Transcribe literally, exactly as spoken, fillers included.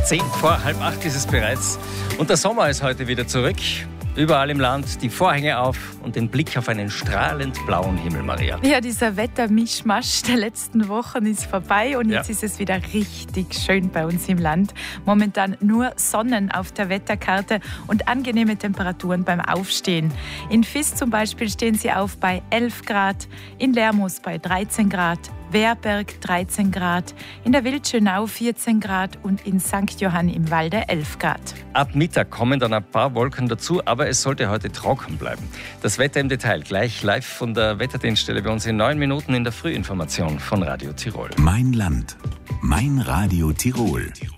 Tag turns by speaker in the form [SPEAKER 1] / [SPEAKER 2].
[SPEAKER 1] Zehn vor halb acht ist es bereits. Und der Sommer ist heute wieder zurück. Überall im Land die Vorhänge auf und den Blick auf einen strahlend blauen Himmel, Maria.
[SPEAKER 2] Ja, dieser Wettermischmasch der letzten Wochen ist vorbei und jetzt
[SPEAKER 1] Ja.
[SPEAKER 2] ist es wieder richtig schön bei uns im Land. Momentan nur Sonnen auf der Wetterkarte und angenehme Temperaturen beim Aufstehen. In Vis zum Beispiel stehen sie auf bei elf Grad, in Lermoos bei dreizehn Grad, Werberg dreizehn Grad, in der Wildschönau vierzehn Grad und in Sankt Johann im Walde elf Grad.
[SPEAKER 1] Ab Mittag kommen dann ein paar Wolken dazu, aber es sollte heute trocken bleiben. Das Wetter im Detail gleich live von der Wetterdienststelle bei uns in neun Minuten in der Frühinformation von Radio Tirol.
[SPEAKER 3] Mein Land, mein Radio Tirol.